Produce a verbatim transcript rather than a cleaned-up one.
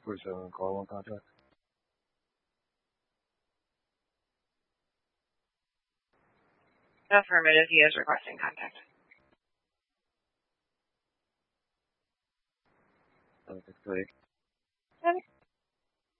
for some call on contract? Affirmative, he is requesting contact. Okay, great. Okay.